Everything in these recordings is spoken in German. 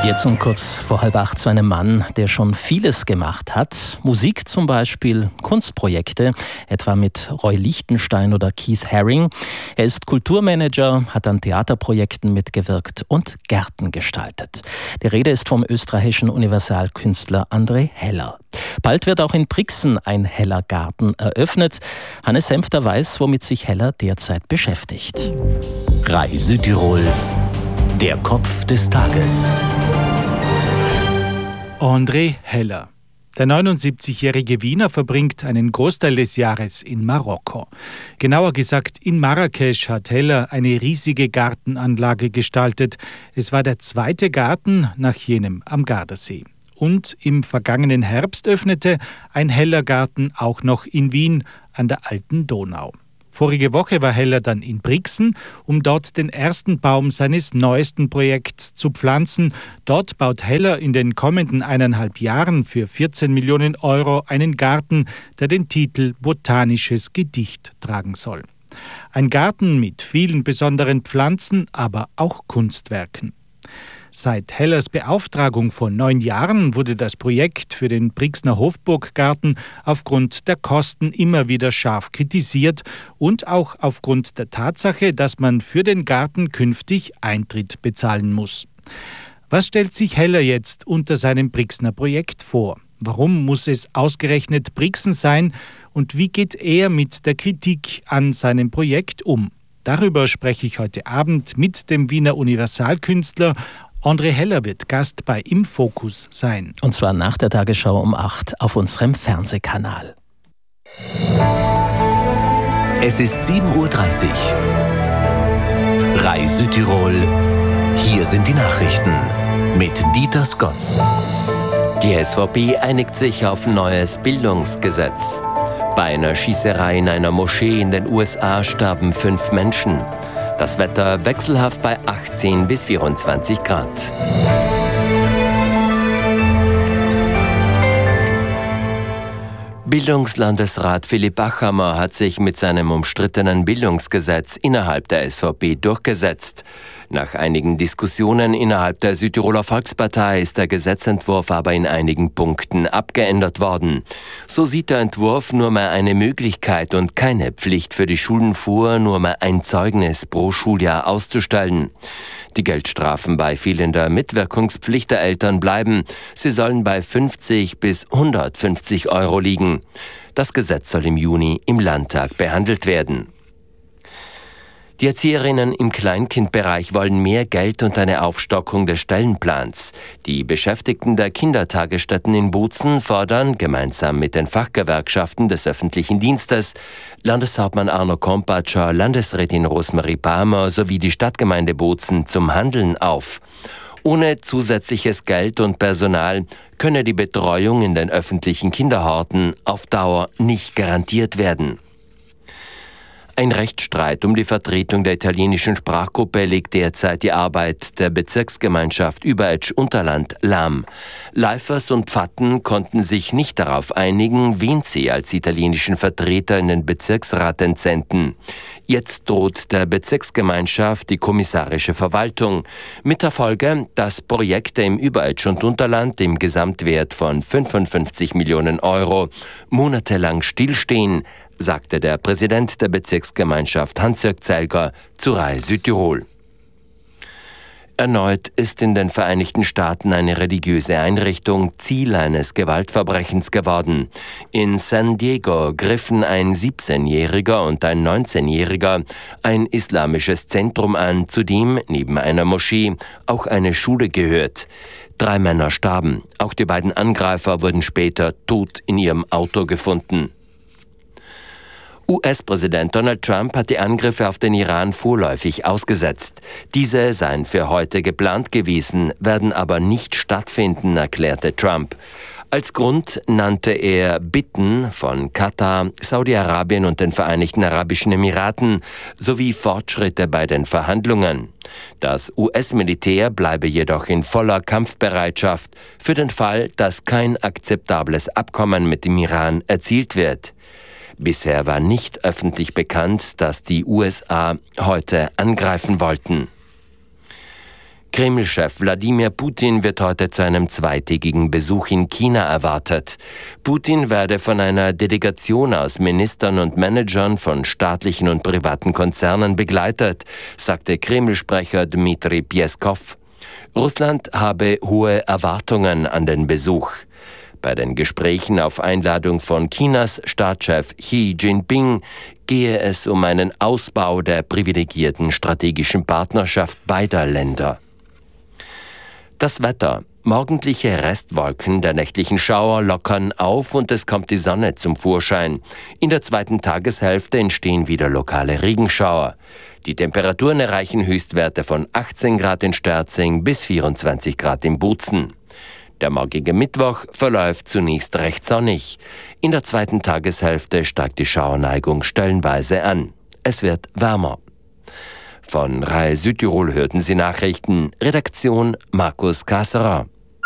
Jetzt um kurz vor 7:30 zu einem Mann, der schon vieles gemacht hat. Musik zum Beispiel, Kunstprojekte, etwa mit Roy Lichtenstein oder Keith Haring. Er ist Kulturmanager, hat an Theaterprojekten mitgewirkt und Gärten gestaltet. Die Rede ist vom österreichischen Universalkünstler André Heller. Bald wird auch in Brixen ein Heller-Garten eröffnet. Hannes Senfter weiß, womit sich Heller derzeit beschäftigt. RAI Südtirol, der Kopf des Tages. André Heller. Der 79-jährige Wiener verbringt einen Großteil des Jahres in Marokko. Genauer gesagt, in Marrakesch hat Heller eine riesige Gartenanlage gestaltet. Es war der zweite Garten nach jenem am Gardasee. Und im vergangenen Herbst öffnete ein Heller-Garten auch noch in Wien an der Alten Donau. Vorige Woche war Heller dann in Brixen, um dort den ersten Baum seines neuesten Projekts zu pflanzen. Dort baut Heller in den kommenden 1,5 Jahren für 14 Millionen Euro einen Garten, der den Titel Botanisches Gedicht tragen soll. Ein Garten mit vielen besonderen Pflanzen, aber auch Kunstwerken. Seit Hellers Beauftragung vor 9 Jahren wurde das Projekt für den Brixner Hofburggarten aufgrund der Kosten immer wieder scharf kritisiert und auch aufgrund der Tatsache, dass man für den Garten künftig Eintritt bezahlen muss. Was stellt sich Heller jetzt unter seinem Brixner Projekt vor? Warum muss es ausgerechnet Brixen sein und wie geht er mit der Kritik an seinem Projekt um? Darüber spreche ich heute Abend mit dem Wiener Universalkünstler. André Heller wird Gast bei Im Fokus sein. Und zwar nach der Tagesschau um 8 auf unserem Fernsehkanal. Es ist 7:30 Uhr. RAI Südtirol. Hier sind die Nachrichten mit Dieter Skotz. Die SVP einigt sich auf neues Bildungsgesetz. Bei einer Schießerei in einer Moschee in den USA starben 5 Menschen. Das Wetter wechselhaft bei 18 bis 24 Grad. Bildungslandesrat Philipp Achammer hat sich mit seinem umstrittenen Bildungsgesetz innerhalb der SVP durchgesetzt. Nach einigen Diskussionen innerhalb der Südtiroler Volkspartei ist der Gesetzentwurf aber in einigen Punkten abgeändert worden. So sieht der Entwurf nur mehr eine Möglichkeit und keine Pflicht für die Schulen vor, nur mehr ein Zeugnis pro Schuljahr auszustellen. Die Geldstrafen bei fehlender Mitwirkungspflicht der Eltern bleiben. Sie sollen bei 50 bis 150 Euro liegen. Das Gesetz soll im Juni im Landtag behandelt werden. Die Erzieherinnen im Kleinkindbereich wollen mehr Geld und eine Aufstockung des Stellenplans. Die Beschäftigten der Kindertagesstätten in Bozen fordern, gemeinsam mit den Fachgewerkschaften des öffentlichen Dienstes, Landeshauptmann Arno Kompatscher, Landesrätin Rosemarie Palmer sowie die Stadtgemeinde Bozen zum Handeln auf. Ohne zusätzliches Geld und Personal könne die Betreuung in den öffentlichen Kinderhorten auf Dauer nicht garantiert werden. Ein Rechtsstreit um die Vertretung der italienischen Sprachgruppe legt derzeit die Arbeit der Bezirksgemeinschaft Überetsch-Unterland lahm. Leifers und Pfatten konnten sich nicht darauf einigen, wen sie als italienischen Vertreter in den Bezirksrat entsenden. Jetzt droht der Bezirksgemeinschaft die kommissarische Verwaltung. Mit der Folge, dass Projekte im Überetsch und Unterland im Gesamtwert von 55 Millionen Euro monatelang stillstehen, sagte der Präsident der Bezirksgemeinschaft Hans-Jörg Zelger zu RAI Südtirol. Erneut ist in den Vereinigten Staaten eine religiöse Einrichtung Ziel eines Gewaltverbrechens geworden. In San Diego griffen ein 17-Jähriger und ein 19-Jähriger ein islamisches Zentrum an, zu dem neben einer Moschee auch eine Schule gehört. 3 Männer starben. Auch die beiden Angreifer wurden später tot in ihrem Auto gefunden. US-Präsident Donald Trump hat die Angriffe auf den Iran vorläufig ausgesetzt. Diese seien für heute geplant gewesen, werden aber nicht stattfinden, erklärte Trump. Als Grund nannte er Bitten von Katar, Saudi-Arabien und den Vereinigten Arabischen Emiraten sowie Fortschritte bei den Verhandlungen. Das US-Militär bleibe jedoch in voller Kampfbereitschaft für den Fall, dass kein akzeptables Abkommen mit dem Iran erzielt wird. Bisher war nicht öffentlich bekannt, dass die USA heute angreifen wollten. Kreml-Chef Wladimir Putin wird heute zu einem zweitägigen Besuch in China erwartet. Putin werde von einer Delegation aus Ministern und Managern von staatlichen und privaten Konzernen begleitet, sagte Kreml-Sprecher Dmitri Peskov. Russland habe hohe Erwartungen an den Besuch. Bei den Gesprächen auf Einladung von Chinas Staatschef Xi Jinping gehe es um einen Ausbau der privilegierten strategischen Partnerschaft beider Länder. Das Wetter. Morgendliche Restwolken der nächtlichen Schauer lockern auf und es kommt die Sonne zum Vorschein. In der zweiten Tageshälfte entstehen wieder lokale Regenschauer. Die Temperaturen erreichen Höchstwerte von 18 Grad in Sterzing bis 24 Grad in Bozen. Der morgige Mittwoch verläuft zunächst recht sonnig. In der zweiten Tageshälfte steigt die Schauerneigung stellenweise an. Es wird wärmer. Von RAI Südtirol hörten Sie Nachrichten. Redaktion Markus Kasserer.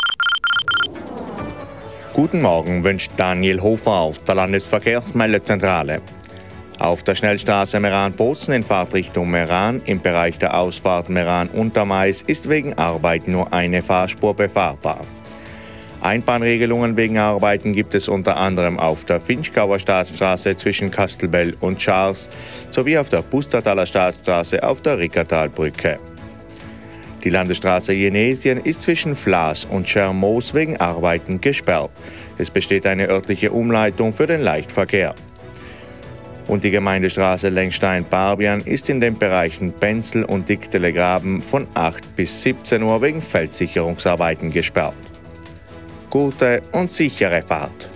Guten Morgen wünscht Daniel Hofer aus der Landesverkehrsmeldezentrale. Auf der Schnellstraße Meran-Bozen in Fahrtrichtung Meran im Bereich der Ausfahrt Meran-Untermais ist wegen Arbeit nur eine Fahrspur befahrbar. Einbahnregelungen wegen Arbeiten gibt es unter anderem auf der Finchgauer Staatsstraße zwischen Kastelbell und Schars sowie auf der Pustertaler Staatsstraße auf der Rickertalbrücke. Die Landesstraße Jenesien ist zwischen Flaas und Schermoos wegen Arbeiten gesperrt. Es besteht eine örtliche Umleitung für den Leichtverkehr. Und die Gemeindestraße Lengstein-Barbian ist in den Bereichen Benzel und Dickdelegraben von 8 bis 17 Uhr wegen Feldsicherungsarbeiten gesperrt. Gute und sichere Fahrt.